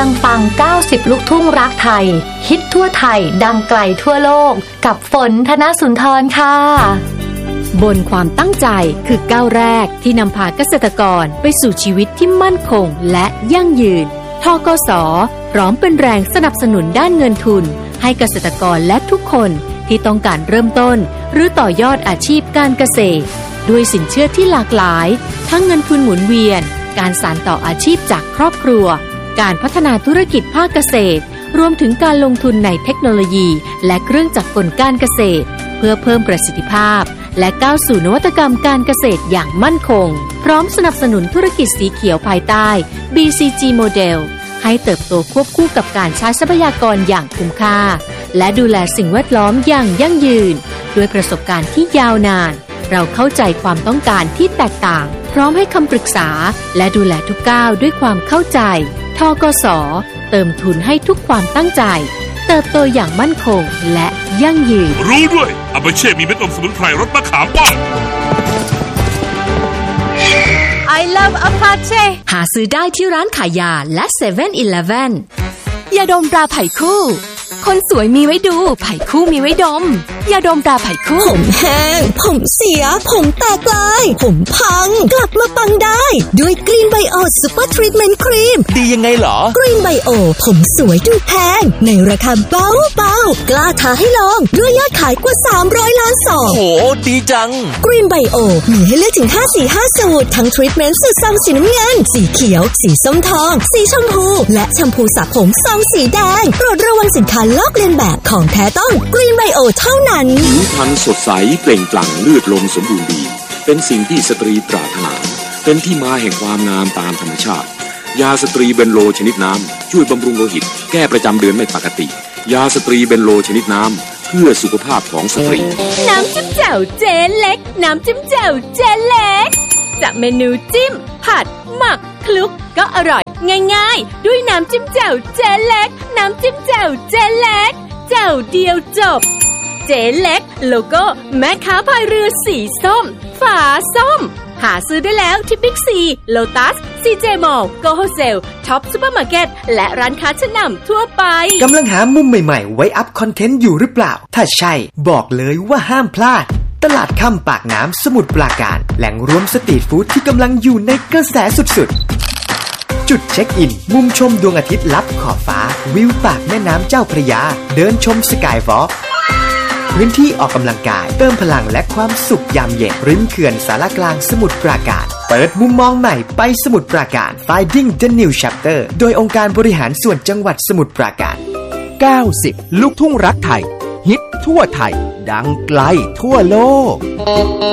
ปัง90ลูกทุ่งรักไทยฮิตทั่วไทยดังไกลทั่วโลกกับฝนธนสุนทรค่ะบนความตั้งใจคือก้าวแรกที่นำพาเกษตรกรไปสู่ชีวิตที่มั่นคงและยั่งยืนธกส.พร้อมเป็นแรงสนับสนุนด้านเงินทุนให้เกษตรกรและทุกคนที่ต้องการเริ่มต้นหรือต่อยอดอาชีพการเกษตรด้วยสินเชื่อที่หลากหลายทั้งเงินทุนหมุนเวียนการสานต่ออาชีพจากครอบครัวการพัฒนาธุรกิจภาคเกษตรรวมถึงการลงทุนในเทคโนโลยีและเครื่องจักรกลการเกษตรเพื่อเพิ่มประสิทธิภาพและก้าวสู่นวัตกรรมการเกษตรอย่างมั่นคงพร้อมสนับสนุนธุรกิจสีเขียวภายใต้ BCG Model ให้เติบโตควบคู่กับการใช้ทรัพยากรอย่างคุ้มค่าและดูแลสิ่งแวดล้อมอย่างยั่งยืนด้วยประสบการณ์ที่ยาวนานเราเข้าใจความต้องการที่แตกต่างพร้อมให้คำปรึกษาและดูแลทุกก้าวด้วยความเข้าใจธกส.เติมทุนให้ทุกความตั้งใจเติบโตอย่างมั่นคงและยั่งยืนรู้ด้วยอาเปเช่มีเม็ดอมสมุนไพรรสมะขามป้อม I love Apache หาซื้อได้ที่ร้านขายยาและ 7-Eleven ยาดมตราไผ่คู่คนสวยมีไว้ดูไผ่คู่มีไว้ดมยาดมตราไผ่คู่ผมแห้งผมเสียผมแตกลายผมพังกลับมาปังได้ด้วยกรีนไบโอซูเปอร์ทรีทเมนต์ครีมดียังไงเหรอกรีนไบโอผมสวยดูแพงในราคาเบาๆกล้าท้าให้ลองด้วยยอดขายกว่า300ล้านซองโหดีจังกรีนไบโอมีให้เลือกถึง5สูตรทั้งทรีทเมนต์สูตรซองสีน้ำเงินสีเขียวสีส้มทองสีชมพูและแชมพูสระผมซองสีแดงโปรดระวังสินค้าลอกเลียนแบบของแท้ต้องกรีนไบโอเท่านั้นผิวพรรณสดใสเปล่งปลั่งเลือดลมสมบูรณ์ดีเป็นสิ่งที่สตรีปรารถนาเป็นที่มาแห่งความงามตามธรรมชาติยาสตรีเบนโลชนิดน้ำช่วยบำรุงโลหิตแก้ประจำเดือนไม่ปกติยาสตรีเบนโลชนิดน้ำเพื่อสุขภาพของสตรีน้ำจิ้มแจ่วเจ๊เล็กน้ำจิ้มแจ่วเจ๊เล็กจากเมนูจิ้มผัดหมักคลุกก็อร่อยง่ายๆด้วยน้ำจิ้มแจ่วเจ๊เล็กน้ำจิ้มแจ่วเจ๊เล็กแจ่วเดียวจบเจ๊เล็กโลโก้แม่ค้าพายเรือสีส้มฝาส้มหาซื้อได้แล้วที่บิ๊กซีโลตัสซีเจมอลล์โกโฮเซลท็อปซุปเปอร์มาร์เก็ตและร้านค้าชั้นนำทั่วไปกำลังหามุมใหม่ๆไว้อัพคอนเทนต์อยู่หรือเปล่าถ้าใช่บอกเลยว่าห้ามพลาดตลาดค่ำปากน้ำสมุทรปราการแหล่งรวมสตรีทฟู้ดที่กำลังอยู่ในกระแสสุดๆจุดเช็คอินมุมชมดวงอาทิตย์ลับขอบฟ้าวิวปากแม่น้ำเจ้าพระยาเดินชมสกายวอล์คพื้นที่ออกกำลังกายเติมพลังและความสุขยามเย็นริมเขื่อนสารกลางสมุทรปราการเปิดมุมมองใหม่ไปสมุทรปราการ Finding the New Chapter โดยองค์การบริหารส่วนจังหวัดสมุทรปราการ 90ลูกทุ่งรักไทยฮิตทั่วไทยดังไกลทั่วโลก